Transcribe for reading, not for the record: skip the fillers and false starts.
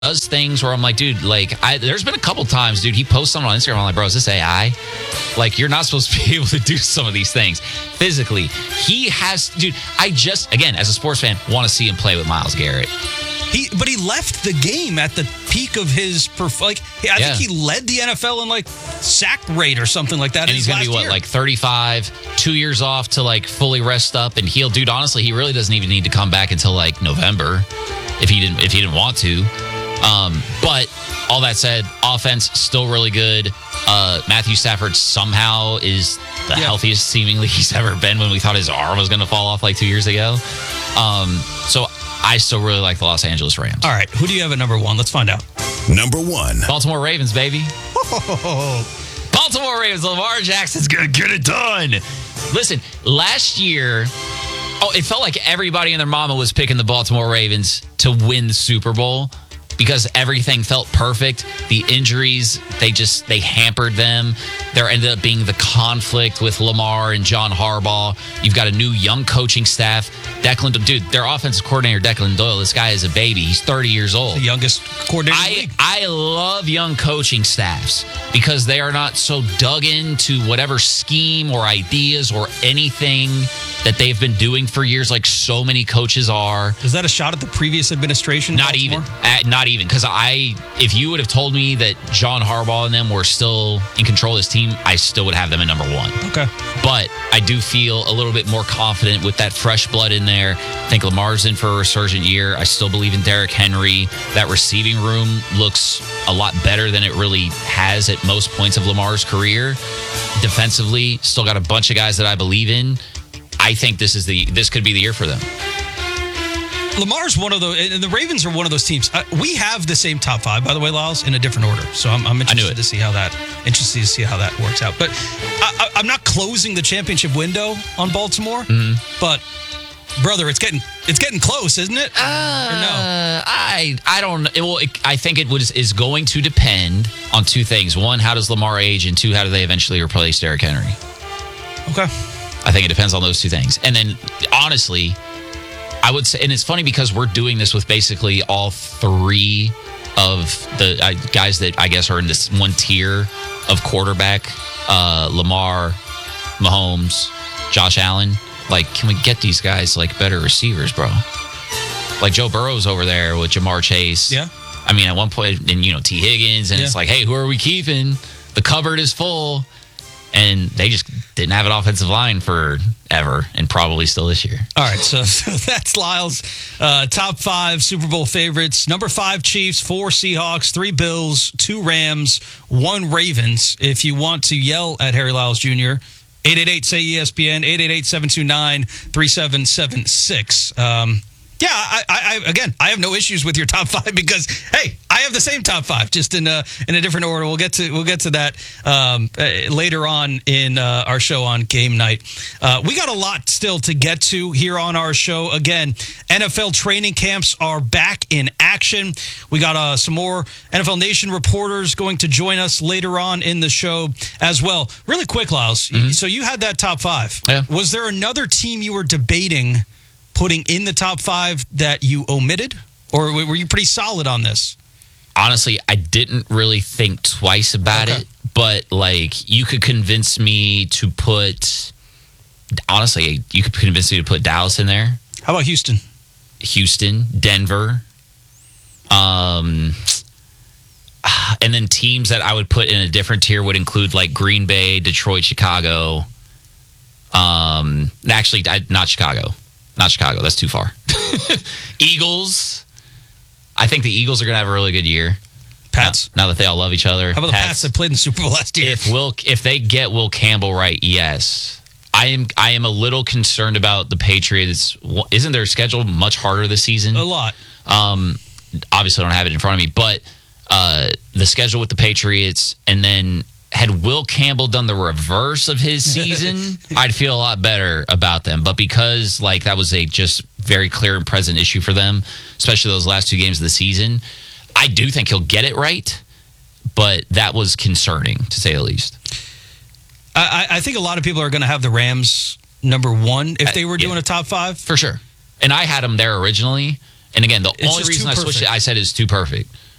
does things where I'm like, dude, like, there's been a couple times, dude, he posts something on Instagram. I'm like, bro, is this AI? Like, you're not supposed to be able to do some of these things physically. He has, dude, I just, again, as a sports fan, want to see him play with Myles Garrett. But he left the game at the peak of his I think he led the NFL in like sack rate or something like that. And he's going to be like 35, 2 years off to like fully rest up and heal. Dude, honestly, he really doesn't even need to come back until like November if he didn't want to. But all that said, offense still really good. Matthew Stafford somehow is the healthiest seemingly he's ever been when we thought his arm was going to fall off like 2 years ago. So I still really like the Los Angeles Rams. All right. Who do you have at number one? Let's find out. Number one. Baltimore Ravens, baby. Baltimore Ravens. Lamar Jackson's going to get it done. Listen, last year, it felt like everybody and their mama was picking the Baltimore Ravens to win the Super Bowl because everything felt perfect. The injuries, they hampered them. There ended up being the conflict with Lamar and John Harbaugh. You've got a new young coaching staff. Dude, their offensive coordinator, Declan Doyle, this guy is a baby. He's 30 years old. The youngest coordinator in the league. I love young coaching staffs because they are not so dug into whatever scheme or ideas or anything that they've been doing for years like so many coaches are. Is that a shot at the previous administration? Not even. Because if you would have told me that John Harbaugh and them were still in control of this team, I still would have them at number one. Okay. But I do feel a little bit more confident with that fresh blood in there. I think Lamar's in for a resurgent year. I still believe in Derrick Henry. That receiving room looks a lot better than it really has at most points of Lamar's career. Defensively, still got a bunch of guys that I believe in. I think this could be the year for them. Lamar's one of those, and the Ravens are one of those teams. We have the same top five, by the way, Lyles, in a different order. So I'm interested to see how that works out. But I'm not closing the championship window on Baltimore. Mm-hmm. But brother, it's getting close, isn't it? Or no? I don't. I think it is going to depend on two things. One, how does Lamar age, and two, how do they eventually replace Derrick Henry? Okay. I think it depends on those two things. And then, honestly, I would say, and it's funny because we're doing this with basically all three of the guys that I guess are in this one tier of quarterback, Lamar, Mahomes, Josh Allen. Like, can we get these guys like better receivers, bro? Like Joe Burrow's over there with Jamar Chase. Yeah. I mean, at one point, and T. Higgins, and it's like, hey, who are we keeping? The cupboard is full. And they just didn't have an offensive line forever, and probably still this year. All right, so that's Lyle's top five Super Bowl favorites. Number 5, Chiefs. 4, Seahawks. 3, Bills. 2, Rams. 1, Ravens. If you want to yell at Harry Lyles Jr., 888-SAY-ESPN, 888-729-3776. Yeah, I have no issues with your top 5 because, hey, I have the same top 5, just in a different order. We'll get to that later on in our show on game night. We got a lot still to get to here on our show. Again, NFL training camps are back in action. We got some more NFL Nation reporters going to join us later on in the show as well. Really quick, Lyles. Mm-hmm. So you had that top 5. Yeah. Was there another team you were debating putting in the top 5 that you omitted? Or were you pretty solid on this? Honestly, I didn't really think twice about it. But, like, you could convince me to put... Honestly, you could convince me to put Dallas in there. How about Houston? Houston, Denver. And then teams that I would put in a different tier would include, like, Green Bay, Detroit, Chicago. Actually, not Chicago. Not Chicago. That's too far. Eagles. I think the Eagles are going to have a really good year. Pats. Now that they all love each other. How about the Pats that played in the Super Bowl last year? If they get Will Campbell right, yes. I am a little concerned about the Patriots. Isn't their schedule much harder this season? A lot. Obviously, I don't have it in front of me, but the schedule with the Patriots, and then had Will Campbell done the reverse of his season, I'd feel a lot better about them. But because that was a just very clear and present issue for them, especially those last 2 games of the season, I do think he'll get it right. But that was concerning, to say the least. I think a lot of people are going to have the Rams number 1 if they were doing a top 5. For sure. And I had them there originally. And again, the only reason I switched it, I said it's too perfect.